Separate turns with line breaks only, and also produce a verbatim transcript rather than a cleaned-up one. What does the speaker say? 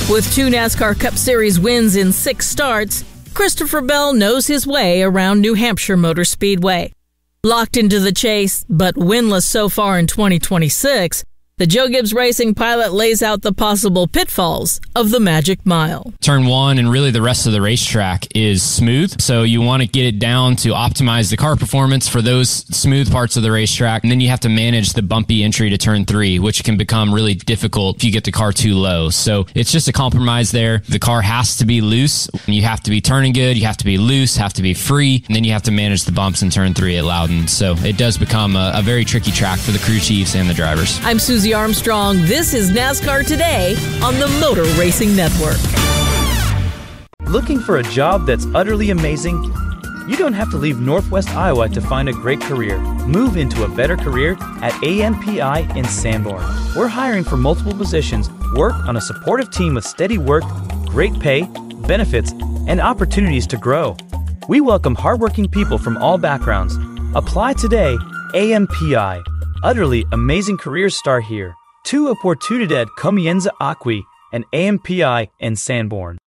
With two NASCAR Cup Series wins in six starts, Christopher Bell knows his way around New Hampshire Motor Speedway. Locked into the chase, but winless so far in twenty twenty-six, the Joe Gibbs Racing pilot lays out the possible pitfalls of the Magic Mile.
Turn one and really the rest of the racetrack is smooth, so you want to get it down to optimize the car performance for those smooth parts of the racetrack, and then you have to manage the bumpy entry to turn three, which can become really difficult if you get the car too low. So it's just a compromise there. The car has to be loose, and you have to be turning good, you have to be loose, have to be free, and then you have to manage the bumps in turn three at Loudon. So it does become a, a very tricky track for the crew chiefs and the drivers.
I'm Susie Armstrong. This is NASCAR Today on the Motor Racing Network.
Looking for a job that's utterly amazing? You don't have to leave Northwest Iowa to find a great career. Move into a better career at A M P I in Sanborn. We're hiring for multiple positions, work on a supportive team with steady work, great pay, benefits, and opportunities to grow. We welcome hardworking people from all backgrounds. Apply today. A M P I. Utterly amazing careers start here. Tu oportunidad comienza aquí and A M P I in Sanborn.